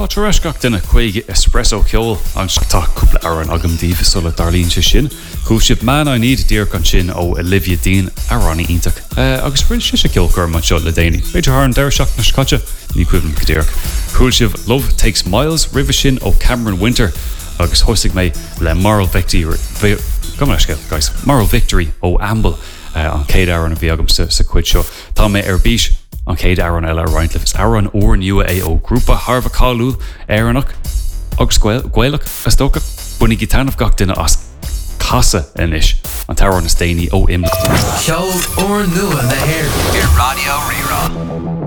fáteéis gach duine chuige espresso ceol an tá cúpla áran agam díomh sola darlíonn se sin. Chúsib Man I Need dír gan sin ó Olivia Dean aránna ítach. Agus bhfuil si ceolcur man seo le déine. Beidir th an deir seach na scate ní cuimn go díach. Chúsib Love Takes Miles rih sin ó Cameron Winter agus thosaigh mé le Moral Victory ó Amble an céad áran a bhí agam sa cuid seo. Tá mé ar bís an céad áran eile roiint leis áran ór nua é ó grúpa Harvah Cáú éannach agus gcuileach as tócha bunig í tanmh gach duine as casa inis an táran na Stainey ó im. Ceol ór nua na hair. Ir Radio Rirá.